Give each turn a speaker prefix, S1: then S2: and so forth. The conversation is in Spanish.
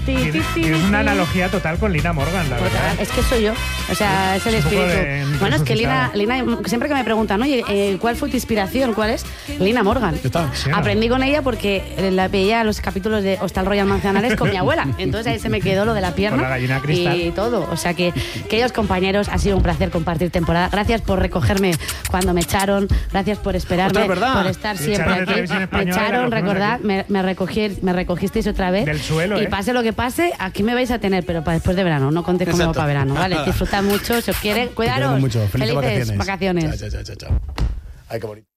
S1: Es una analogía total con Lina Morgan, la verdad.
S2: Es que soy yo. O sea, es el espíritu. Bueno, es que Lina, siempre que me preguntan, oye, ¿cuál fue tu inspiración? ¿Cuál es? Lina Morgan.
S1: Sí, ¿no?
S2: Aprendí con ella porque la veía los capítulos de Hostal Royal Manzanares con mi abuela. Entonces ahí se me quedó lo de la pierna.
S1: Con la gallina cristal.
S2: Y todo. O sea que, queridos compañeros, ha sido un placer compartir temporada. Gracias por recogerme cuando me echaron. Gracias por esperarme. Por estar siempre aquí. Me echaron, recordad, me recogisteis otra vez.
S1: Del suelo,
S2: y pase lo que pase, aquí me vais a tener, pero para después de verano. No contéis conmigo para verano, ¿vale? Disfrutad mucho, si os quiere. Cuidaros.
S3: Mucho. Felices
S2: vacaciones.
S3: Chao. Ay, qué bonito.